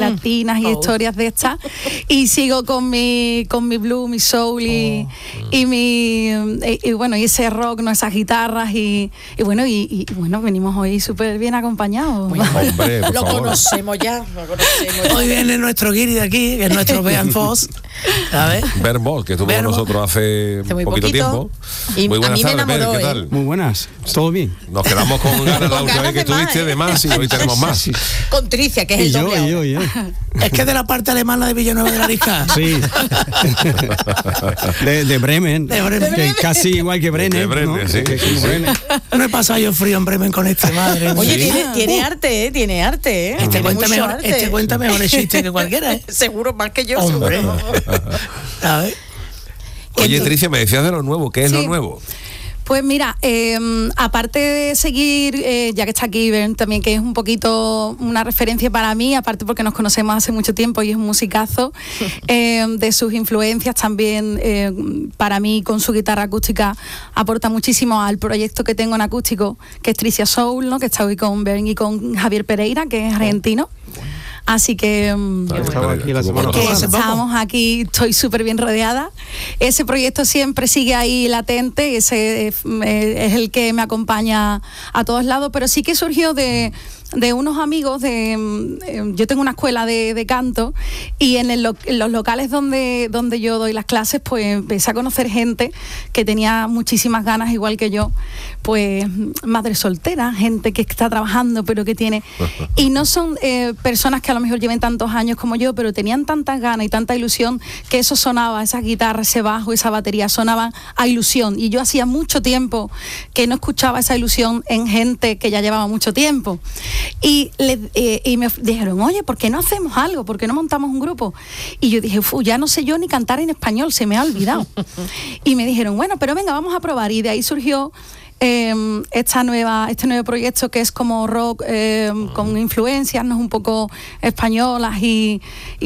latinas y historias de estas, y sigo con mi blues, mi soul y bueno, y ese rock, ¿no? Esas guitarras y bueno, venimos hoy súper bien acompañados. Hombre, por Lo favor. conocemos ya. Hoy viene nuestro guiri de aquí, que es nuestro Bean Foss, ¿sabes? Bert Voss, que estuvo con nosotros hace muy poquito tiempo. Y Muy a buenas mí me tardes, Bert, enamoró, ¿qué tal? Muy buenas, todo bien. Nos quedamos con ganas la última vez que estuviste de más y hoy tenemos más. Con Tricia, que es Y el yo, doble ahora. y yo. Es que de la parte alemana de Villanueva de la Risca. Sí. de Bremen. De Bremen. Que casi igual que Brenner. De Brenner, ¿no? sí, Que sí, sí. Brenner. No he pasado yo frío en Bremen con este, madre. Oye, mía. tiene arte, tiene arte. Este Tiene cuenta, mucho mejor, arte. este cuenta mejores chistes que cualquiera, ¿eh? Seguro, más que yo. Hombre. seguro. ¿Sabes? Oye, Tricia, me decías de lo nuevo. ¿Qué es lo Sí. nuevo? Pues mira, aparte de seguir, ya que está aquí Ben también, que es un poquito una referencia para mí, aparte porque nos conocemos hace mucho tiempo y es un musicazo, de sus influencias también, para mí con su guitarra acústica aporta muchísimo al proyecto que tengo en acústico, que es Tricia Soul, ¿no? Que está hoy con Ben y con Javier Pereira, que es argentino. Así que Estaba aquí la semana que pasada. estamos aquí, estoy súper bien rodeada. Ese proyecto siempre sigue ahí latente, ese es el que me acompaña a todos lados, pero sí que surgió de unos amigos yo tengo una escuela de canto y en los locales donde yo doy las clases, pues empecé a conocer gente que tenía muchísimas ganas, igual que yo, pues madre soltera, gente que está trabajando pero que tiene, y no son personas que a lo mejor lleven tantos años como yo, pero tenían tantas ganas y tanta ilusión que eso sonaba, esas guitarras, ese bajo, esa batería sonaban a ilusión, y yo hacía mucho tiempo que no escuchaba esa ilusión en gente que ya llevaba mucho tiempo. Y me dijeron, oye, ¿por qué no hacemos algo? ¿Por qué no montamos un grupo? Y yo dije, ya no sé yo ni cantar en español, se me ha olvidado. Y me dijeron, bueno, pero venga, vamos a probar. Y de ahí surgió este nuevo proyecto que es como rock con influencias, ¿no? Un poco españolas y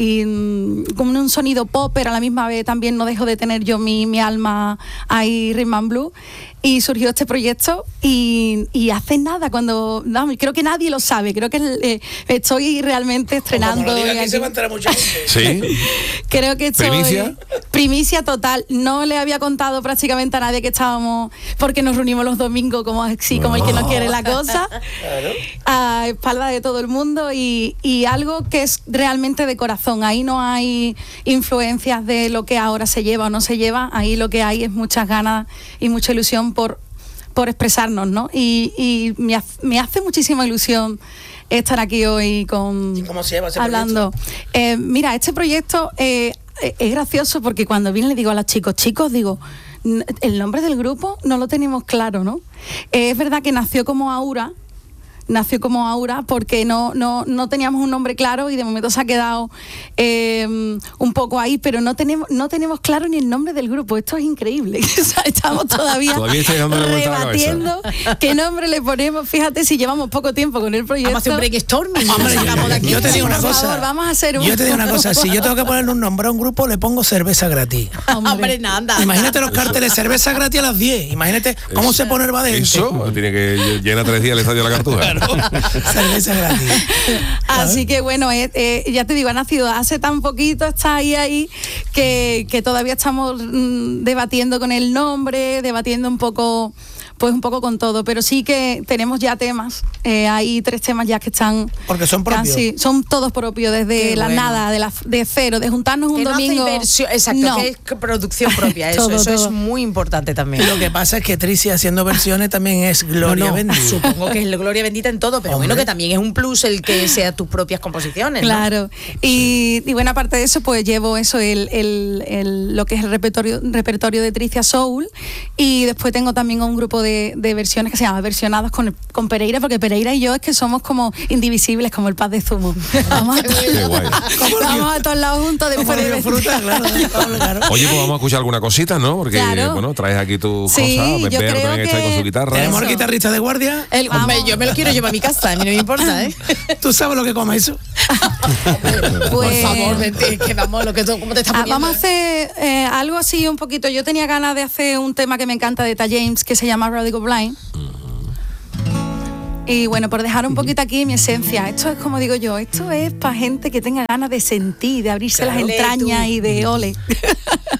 con un sonido pop, pero a la misma vez también no dejo de tener yo mi alma ahí rhythm and blues. Y surgió este proyecto y hace nada, creo que nadie lo sabe, creo que estoy realmente estrenando. Como lo diga aquí, aquí. se va a enterar mucha gente. Sí. Creo que estoy... ¿Primicia? Total. No le había contado prácticamente a nadie que estábamos, porque nos reunimos los domingos como el que no quiere la cosa, a espalda de todo el mundo y algo que es realmente de corazón. Ahí no hay influencias de lo que ahora se lleva o no se lleva, ahí lo que hay es muchas ganas y mucha ilusión por expresarnos, ¿no? Y me hace muchísima ilusión estar aquí hoy ¿Y cómo se llama ese hablando. Mira, este proyecto es gracioso porque cuando viene le digo a los chicos, digo, el nombre del grupo no lo tenemos claro, ¿no? Es verdad que nació como Aura porque no teníamos un nombre claro y de momento se ha quedado un poco ahí, pero no tenemos claro ni el nombre del grupo. Esto es increíble. O sea, estamos todavía estáis dándole vuelta a la cabeza. debatiendo qué nombre le ponemos. Fíjate si llevamos poco tiempo con el proyecto. Vamos a hacer un brainstorming. Hombre, Sacamos de aquí. yo te digo una Por cosa. favor, vamos a hacer Yo te digo una cosa, si yo tengo que ponerle un nombre a un grupo, le pongo cerveza gratis. Hombre, nada. Imagínate los carteles, cerveza gratis a las 10. Imagínate cómo se pone el badente. Eso tiene que llenar 3 días el estadio de la Cartuja. Cerveza gratis. Así que bueno, ya te digo, ha nacido hace tan poquito, está ahí que todavía estamos debatiendo con el nombre, debatiendo un poco con todo, pero sí que tenemos ya temas, hay 3 temas ya que están... Porque son propios. Casi, son todos propios, desde la nada, de cero, de juntarnos un Que no hace domingo... exacto, No. que es producción propia, eso Todo. es muy importante también. Lo que pasa es que Tricia haciendo versiones también es gloria bendita. Supongo que es la gloria bendita en todo, pero Hombre. bueno, que también es un plus el que sea tus propias composiciones, ¿no? Claro, y bueno, aparte de eso, pues llevo eso, lo que es el repertorio de Tricia Soul, y después tengo también un grupo de versiones que se llama Versionados con Pereira, porque Pereira y yo es que somos como indivisibles, como el paz de zumo. Vamos a todos lados juntos después de fruta, claro. Oye, pues vamos a escuchar alguna cosita, ¿no? Porque, Claro. bueno, traes aquí tus Sí, cosas. yo Pedro creo también está ahí con que- su guitarra. Tenemos el guitarrista de guardia. Hombre, yo me lo quiero llevar a mi casa, a mí no me importa, ¿eh? ¿Tú sabes lo que come eso? Pues- Por favor, vente, que vamos, ¿cómo te estás poniendo? vamos a hacer algo así un poquito. Yo tenía ganas de hacer un tema que me encanta de Ta James, que se llama Radical Blind. Y bueno, por dejar un poquito aquí mi esencia, esto es como digo yo, esto es para gente que tenga ganas de sentir, de abrirse las Claro, entrañas tú. y de ole.